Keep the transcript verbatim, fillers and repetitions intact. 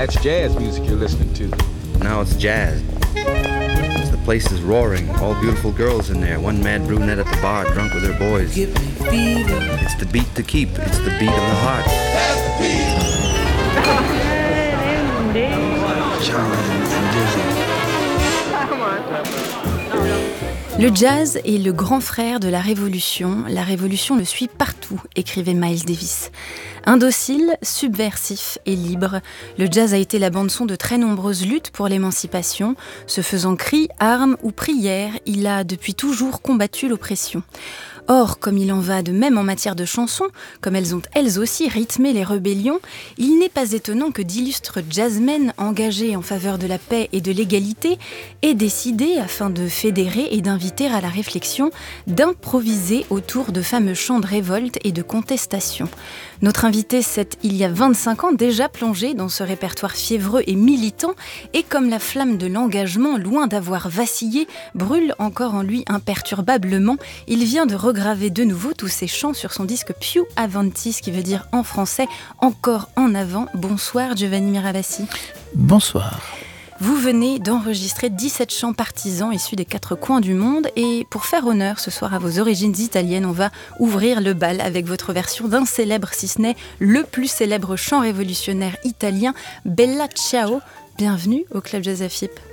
That's jazz music you're listening to. Now it's jazz. The place is roaring, all beautiful girls in there, one mad brunette at the bar, drunk with her boys. It's the beat to keep, it's the beat of the heart. Le jazz est le grand frère de la Révolution. La Révolution le suit partout, écrivait Miles Davis. Indocile, subversif et libre, le jazz a été la bande-son de très nombreuses luttes pour l'émancipation. Se faisant cri, armes ou prières, il a depuis toujours combattu l'oppression. Or, comme il en va de même en matière de chansons, comme elles ont elles aussi rythmé les rébellions, il n'est pas étonnant que d'illustres jazzmen engagés en faveur de la paix et de l'égalité aient décidé, afin de fédérer et d'inviter à la réflexion, d'improviser autour de fameux chants de révolte et de contestation. Notre invité s'est, il y a vingt-cinq ans, déjà plongé dans ce répertoire fiévreux et militant, et comme la flamme de l'engagement, loin d'avoir vacillé, brûle encore en lui imperturbablement, il vient de regraver de nouveau tous ces chants sur son disque Più Avanti, ce qui veut dire en français « encore en avant ». Bonsoir Giovanni Mirabassi. Bonsoir. Vous venez d'enregistrer dix-sept chants partisans issus des quatre coins du monde, et pour faire honneur ce soir à vos origines italiennes, on va ouvrir le bal avec votre version d'un célèbre, si ce n'est le plus célèbre chant révolutionnaire italien, Bella Ciao. Bienvenue au Club Jazz A F I P.